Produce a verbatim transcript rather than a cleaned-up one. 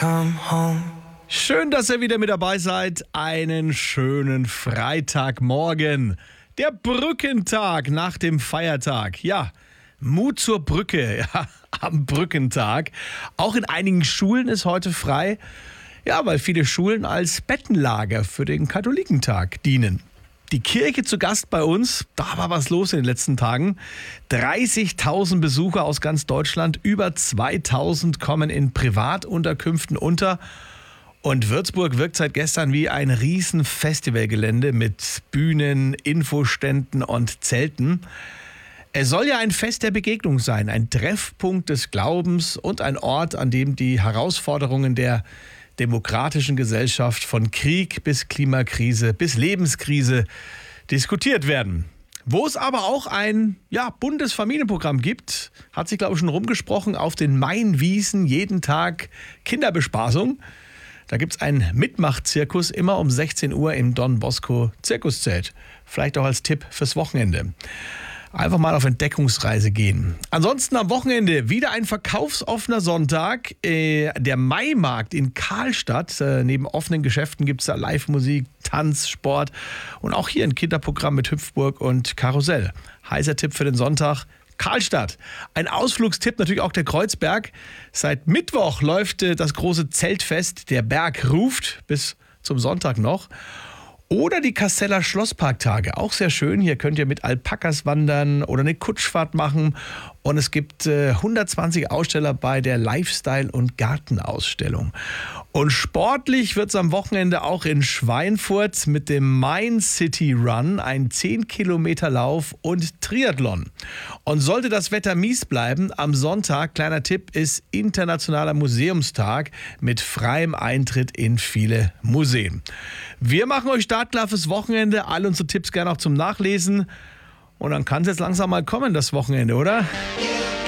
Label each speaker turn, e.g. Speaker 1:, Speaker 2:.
Speaker 1: Schön, dass ihr wieder mit dabei seid. Einen schönen Freitagmorgen. Der Brückentag nach dem Feiertag. Ja, Mut zur Brücke, ja, am Brückentag. Auch in einigen Schulen ist heute frei. Ja, weil viele Schulen als Bettenlager für den Katholikentag dienen. Die Kirche zu Gast bei uns, da war was los in den letzten Tagen. dreißigtausend Besucher aus ganz Deutschland, über zweitausend kommen in Privatunterkünften unter. Und Würzburg wirkt seit gestern wie ein riesen Festivalgelände mit Bühnen, Infoständen und Zelten. Es soll ja ein Fest der Begegnung sein, ein Treffpunkt des Glaubens und ein Ort, an dem die Herausforderungen der demokratischen Gesellschaft von Krieg bis Klimakrise bis Lebenskrise diskutiert werden. Wo es aber auch ein ja, buntes Familienprogramm gibt, hat sich, glaube ich, schon rumgesprochen, auf den Mainwiesen jeden Tag Kinderbespaßung. Da gibt es einen Mitmachzirkus immer um sechzehn Uhr im Don Bosco Zirkuszelt. Vielleicht auch als Tipp fürs Wochenende. Einfach mal auf Entdeckungsreise gehen. Ansonsten am Wochenende wieder ein verkaufsoffener Sonntag. Äh, der Maimarkt in Karlstadt. Äh, neben offenen Geschäften gibt es da Live-Musik, Tanz, Sport und auch hier ein Kinderprogramm mit Hüpfburg und Karussell. Heißer Tipp für den Sonntag: Karlstadt. Ein Ausflugstipp natürlich auch der Kreuzberg. Seit Mittwoch läuft äh, das große Zeltfest Der Berg ruft bis zum Sonntag noch. Oder die Kasseler Schlossparktage, auch sehr schön. Hier könnt ihr mit Alpakas wandern oder eine Kutschfahrt machen. Und es gibt äh, hundertzwanzig Aussteller bei der Lifestyle- und Gartenausstellung. Und sportlich wird es am Wochenende auch in Schweinfurt mit dem Main City Run, ein zehn Kilometer Lauf und Triathlon. Und sollte das Wetter mies bleiben, am Sonntag, kleiner Tipp, ist Internationaler Museumstag mit freiem Eintritt in viele Museen. Wir machen euch startklar fürs Wochenende. All unsere Tipps gerne auch zum Nachlesen. Und dann kann es jetzt langsam mal kommen, das Wochenende, oder?